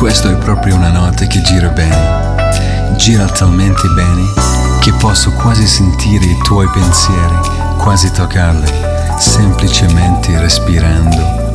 Questo è proprio una notte che gira bene, gira talmente bene che posso quasi sentire i tuoi pensieri, quasi toccarli, semplicemente respirando.